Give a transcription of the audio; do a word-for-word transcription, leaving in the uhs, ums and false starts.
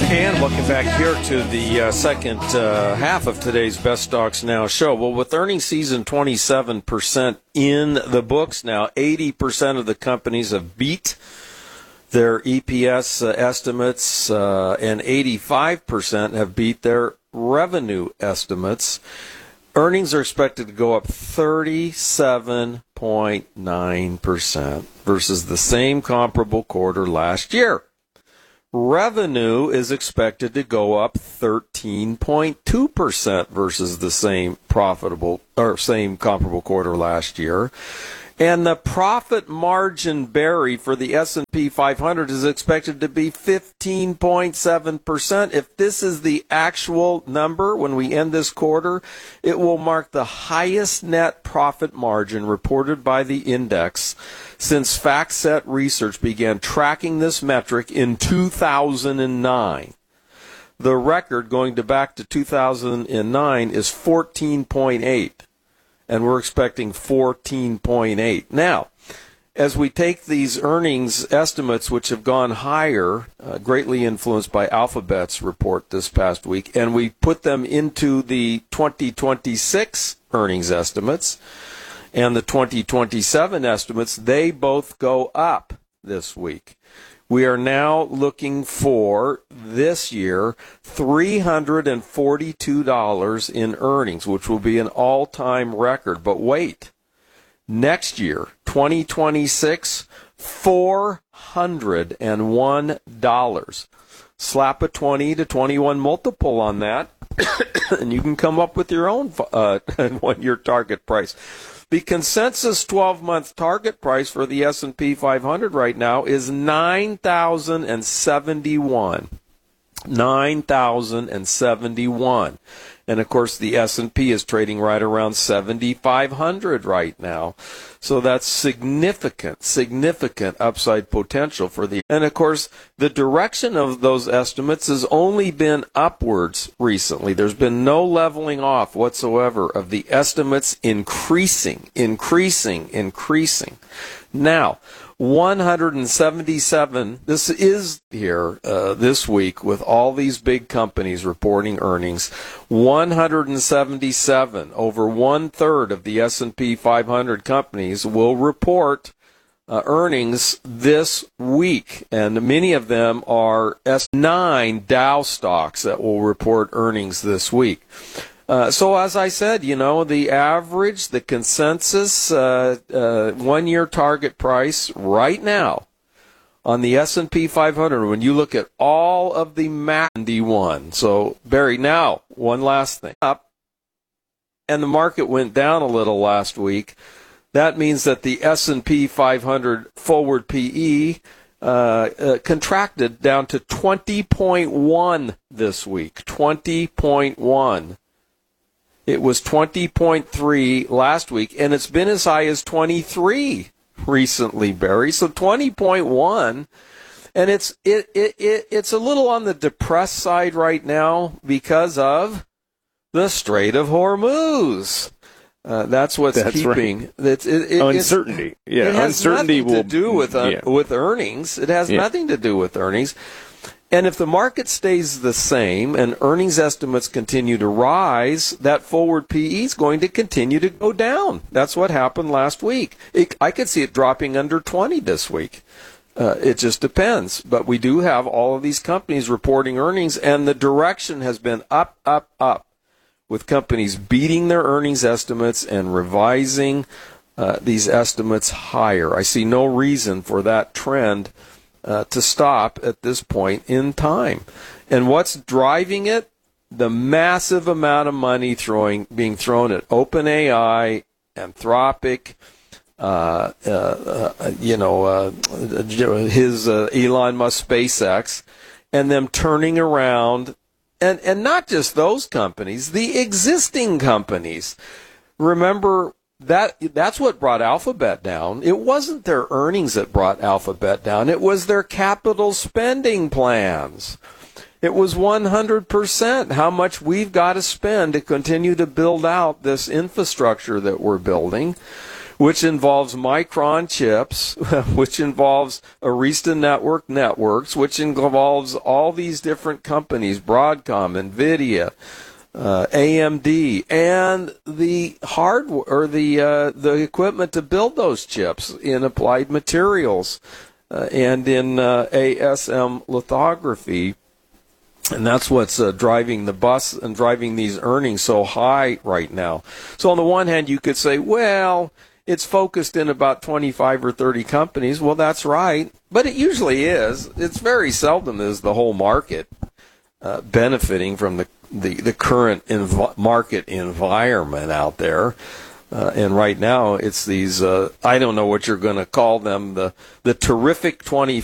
And welcome back here to the uh, second uh, half of today's Best Stocks Now show. Well, with earnings season twenty-seven percent in the books now, eighty percent of the companies have beat their E P S uh, estimates, uh, and eighty-five percent have beat their revenue estimates. Earnings are expected to go up thirty-seven point nine percent versus the same comparable quarter last year. Revenue is expected to go up thirteen point two percent versus the same profitable or same comparable quarter last year. And the profit margin, Barry, for the S and P five hundred is expected to be fifteen point seven percent. If this is the actual number when we end this quarter, it will mark the highest net profit margin reported by the index since FactSet Research began tracking this metric in two thousand nine. The record going to back to two thousand nine is fourteen point eight. And we're expecting fourteen point eight. Now, as we take these earnings estimates, which have gone higher, uh, greatly influenced by Alphabet's report this past week, and we put them into the twenty twenty-six earnings estimates and the twenty twenty-seven estimates, they both go up this week. We are now looking for, this year, three hundred forty-two dollars in earnings, which will be an all-time record. But wait, next year, twenty twenty-six, four hundred one dollars. Slap a twenty to twenty-one multiple on that, and you can come up with your own uh, one-year target price. The consensus twelve-month target price for the S and P five hundred right now is nine thousand seventy-one. nine thousand seventy-one. And, of course, the S and P is trading right around seventy-five hundred right now. So that's significant, significant upside potential for the... And, of course, the direction of those estimates has only been upwards recently. There's been no leveling off whatsoever of the estimates increasing, increasing, increasing. Now, one hundred seventy-seven, this is here uh, this week with all these big companies reporting earnings, one hundred seventy-seven, over one-third of the S and P five hundred companies will report uh, earnings this week, and many of them are S nine Dow stocks that will report earnings this week. Uh, so as I said, you know, the average, the consensus uh, uh, one-year target price right now on the S and P five hundred, when you look at all of the ninety-one. So, Barry, now, one last thing. Up, and the market went down a little last week. That means that the S and P five hundred forward P E uh, uh, contracted down to twenty point one this week, twenty point one. It was twenty point three last week, and it's been as high as twenty-three recently, Barry. So twenty point one, and it's it, it, it it's a little on the depressed side right now because of the Strait of Hormuz. Uh, that's what's that's keeping right. it's, it, it, uncertainty. It's, yeah, it has uncertainty nothing will to do with uh, yeah. with earnings. It has yeah. nothing to do with earnings. And if the market stays the same and earnings estimates continue to rise, that forward P E is going to continue to go down. That's what happened last week. It, I could see it dropping under twenty this week. Uh, it just depends. But we do have all of these companies reporting earnings, and the direction has been up, up, up, with companies beating their earnings estimates and revising uh, these estimates higher. I see no reason for that trend Uh, to stop at this point in time. And what's driving it? The massive amount of money throwing being thrown at OpenAI, Anthropic, uh, uh, uh, you know, uh, his uh, Elon Musk SpaceX, and them turning around, and, and not just those companies, the existing companies. Remember, That that's what brought Alphabet down. It wasn't their earnings that brought Alphabet down. It was their capital spending plans. It was one hundred percent how much we've got to spend to continue to build out this infrastructure that we're building. which involves Micron chips, which involves Arista Network networks, which involves all these different companies, Broadcom, NVIDIA, uh, A M D, and the hardware or the uh, the equipment to build those chips in Applied Materials uh, and in uh, A S M lithography. And that's what's uh, driving the bus and driving these earnings so high right now. So on the one hand, you could say, well, it's focused in about twenty-five or thirty companies. Well, that's right. But it usually is. It's very seldom is the whole market uh, benefiting from the, the, the current env- market environment out there. Uh, and right now, it's these, uh, I don't know what you're going to call them, the, the terrific twenty